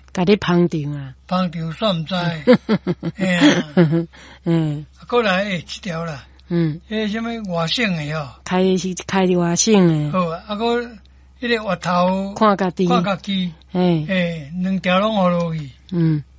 甲你捧场啊， 捧场煞毋知，嘿啊，过来一条啦，迄什么外省的吼， 开外省的， 好啊，个迄个额头看家己， 2条拢互落去，